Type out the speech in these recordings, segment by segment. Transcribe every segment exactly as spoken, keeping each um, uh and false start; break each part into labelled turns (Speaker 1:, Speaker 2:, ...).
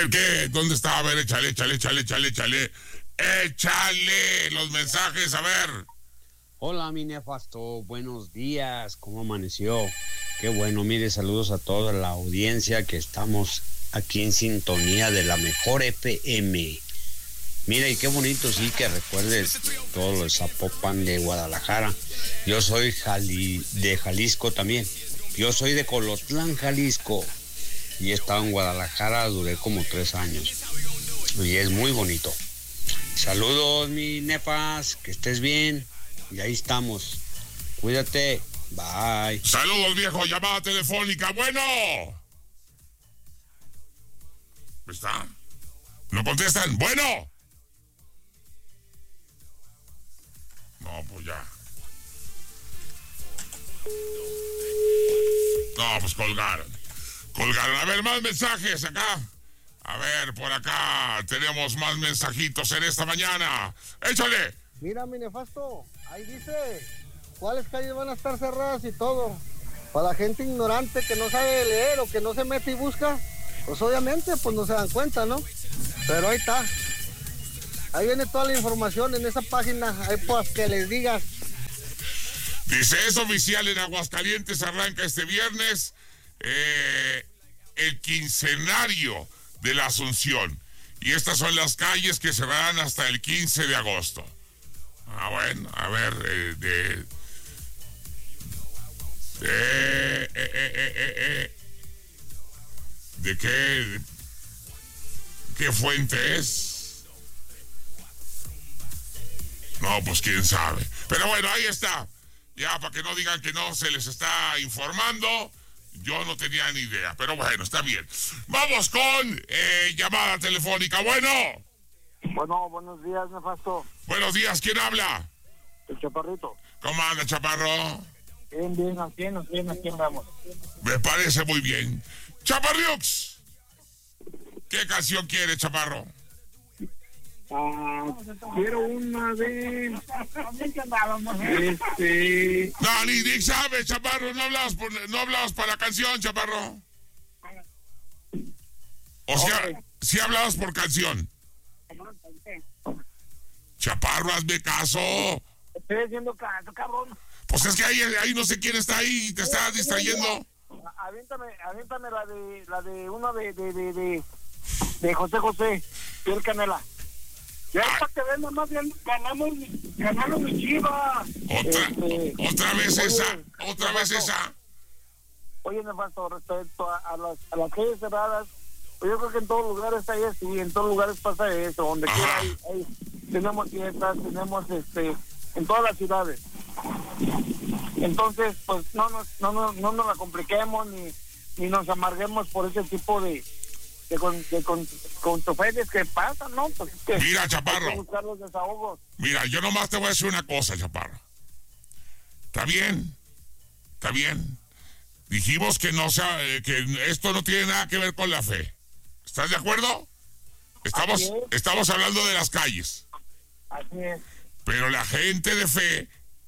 Speaker 1: ver, ¿qué? ¿Dónde está? A ver, échale, échale, échale, échale, échale. Échale los mensajes, a ver.
Speaker 2: Hola, mi nefasto, buenos días, ¿cómo amaneció? Qué bueno, mire, saludos a toda la audiencia que estamos aquí en sintonía de la mejor F M. Mira, y qué bonito, sí, que recuerdes todo lo de Zapopan de Guadalajara. Yo soy Jali, de Jalisco también. Yo soy de Colotlán, Jalisco. Y he estado en Guadalajara, duré como tres años. Y es muy bonito. Saludos, mi nefas, que estés bien. Y ahí estamos. Cuídate. Bye.
Speaker 1: Saludos, viejo. Llamada telefónica. Bueno. ¿Está? ¿No contestan? Bueno. No, pues ya. No, pues colgaron. Colgaron. A ver, más mensajes acá. A ver, por acá tenemos más mensajitos en esta mañana. ¡Échale!
Speaker 3: Mira, mi nefasto, ahí dice cuáles calles van a estar cerradas y todo. Para la gente ignorante que no sabe leer o que no se mete y busca, pues obviamente pues no se dan cuenta, ¿no? Pero ahí está. Ahí viene toda la información en esa página, ahí pues que les digas.
Speaker 1: Dice, es oficial, en Aguascalientes arranca este viernes eh, el quincenario de la Asunción. Y estas son las calles que cerrarán hasta el quince de agosto. Ah, bueno, a ver, eh, de... De... Eh, eh, eh, eh, eh, ¿De qué? ¿Qué fuente es? No, pues quién sabe. Pero bueno, ahí está. Ya, para que no digan que no se les está informando. Yo no tenía ni idea, pero bueno, está bien. Vamos con eh, llamada telefónica. Bueno.
Speaker 3: Bueno, buenos días, nefasto.
Speaker 1: Buenos días, ¿quién habla?
Speaker 3: El Chaparrito.
Speaker 1: ¿Cómo anda, Chaparro?
Speaker 3: Bien, bien, ¿a quién, a quién, a quién vamos?
Speaker 1: Me parece muy bien. Chaparriux, ¿qué canción quiere, Chaparro?
Speaker 3: Ah, quiero una de... Este...
Speaker 1: No, ni, ni sabes, Chaparro, no hablabas, por, no hablabas para la canción, Chaparro. O sea, okay. Sí hablabas por canción. Chaparro, hazme caso.
Speaker 3: Estoy haciendo caso, cabrón.
Speaker 1: Pues es que ahí, ahí no sé quién está ahí y te está distrayendo.
Speaker 3: Aviéntame, aviéntame la de, la de uno de, de, de, de, de José José, Piel Canela. Ya es para que vean, nomás ganamos, ganamos mi Chivas.
Speaker 1: Otra,
Speaker 3: este,
Speaker 1: otra vez
Speaker 3: oye,
Speaker 1: esa, otra vez
Speaker 3: nefasto,
Speaker 1: esa.
Speaker 3: Oye, nefasto, respecto a, a, las, a las calles cerradas, pues yo creo que en todos lugares hay así, en todos lugares pasa eso, donde quiera hay, hay, tenemos fiestas, tenemos este, en todas las ciudades. Entonces, pues no nos, no, no, no nos la compliquemos ni, ni nos amarguemos por ese tipo de de con, de con, con choferes que pasan, ¿no? Pues es que
Speaker 1: mira, Chaparro,
Speaker 3: hay que buscar los desahogos.
Speaker 1: Mira, yo nomás te voy a decir una cosa, Chaparro. Está bien, está bien. Dijimos que no sea, que esto no tiene nada que ver con la fe. ¿Estás de acuerdo? Estamos, estamos hablando de las calles.
Speaker 3: Así es.
Speaker 1: Pero la gente de fe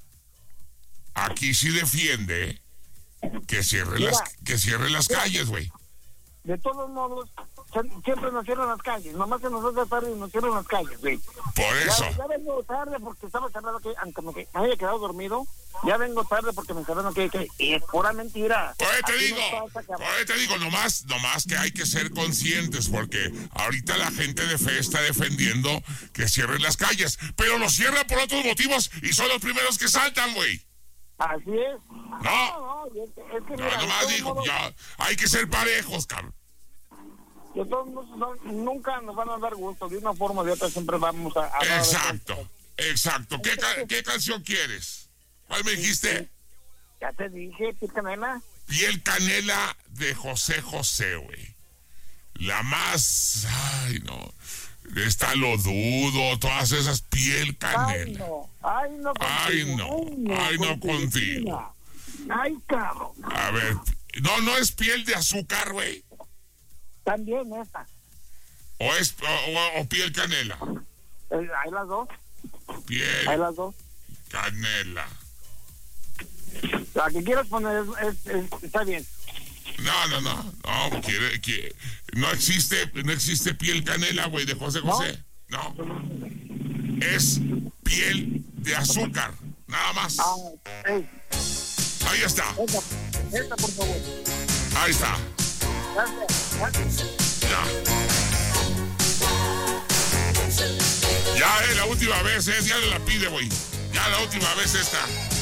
Speaker 1: aquí sí defiende que cierre las, que cierre las calles, güey.
Speaker 3: De todos modos, siempre nos cierran las calles. Nomás se nos hace tarde y nos cierran las calles, güey.
Speaker 1: Por eso.
Speaker 3: Ya, ya vengo tarde porque estaba cerrado aquí, aunque me, me haya quedado dormido. Ya vengo tarde porque me cerraron aquí. Que, y es pura mentira.
Speaker 1: Pues te digo, no pues te digo, nomás, nomás que hay que ser conscientes porque ahorita la gente de fe está defendiendo que cierren las calles. Pero lo cierran por otros motivos y son los primeros que saltan, güey.
Speaker 3: Así es.
Speaker 1: No,
Speaker 3: no, no, es que, es que
Speaker 1: no
Speaker 3: mira,
Speaker 1: nomás digo, modos, ya, hay que ser parejos, cabrón.
Speaker 3: De todos modos, no, nunca nos van a dar gusto, de una forma o de otra siempre vamos a... a
Speaker 1: exacto, exacto. ¿Qué, ca- ¿Qué canción quieres? ¿Cuál me dijiste?
Speaker 3: Ya te dije, Piel Canela.
Speaker 1: Piel Canela de José José, güey. La más... Ay, no... Está Lo Dudo, todas esas, Piel Canela.
Speaker 3: Ay, no.
Speaker 1: Ay, no. Ay, no, ay, no contigo.
Speaker 3: Ay, cabrón.
Speaker 1: A ver, no, no es Piel de Azúcar, güey.
Speaker 3: También esa.
Speaker 1: O es, o, o Piel Canela.
Speaker 3: Eh, hay las dos.
Speaker 1: Piel.
Speaker 3: Hay las dos.
Speaker 1: Canela.
Speaker 3: La que quieras poner es, es, es, está bien.
Speaker 1: No, no, no, no, quiere, quiere, no existe, no existe piel canela, güey, de José José. No. Es piel de azúcar, nada más.
Speaker 3: Ah, hey.
Speaker 1: Ahí está.
Speaker 3: Esta, esta, por favor.
Speaker 1: Ahí está.
Speaker 3: Gracias, gracias.
Speaker 1: Ya. Ya, eh, la última vez, eh, ya le la pide, güey. Ya la última vez esta.